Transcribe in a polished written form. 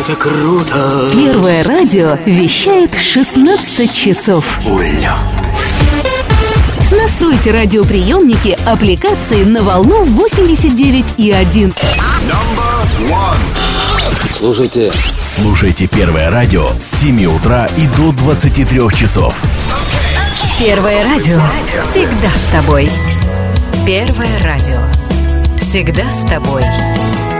это круто! Первое радио вещает 16 часов. Улья. Настройте радиоприемники аппликации на волну 89,1. Слушайте Первое радио с 7 утра и до 23 часов. Первое радио всегда с тобой. Первое радио. Всегда с тобой.